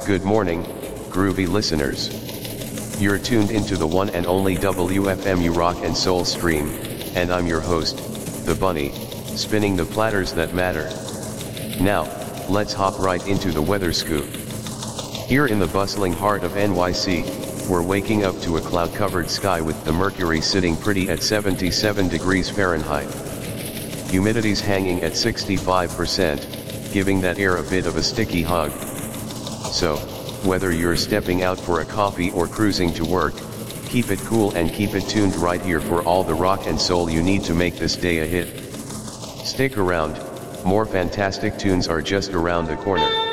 Good morning, groovy listeners. You're tuned into the one and only WFMU Rock and Soul stream, and I'm your host, The Bunny, spinning the platters that matter. Now, let's hop right into the weather scoop. Here in the bustling heart of NYC, we're waking up to a cloud-covered sky with the mercury sitting pretty at 77 degrees Fahrenheit. Humidity's hanging at 65%, giving that air a bit of a sticky hug. So, whether you're stepping out for a coffee or cruising to work, keep it cool and keep it tuned right here for all the rock and soul you need to make this day a hit. Stick around, more fantastic tunes are just around the corner.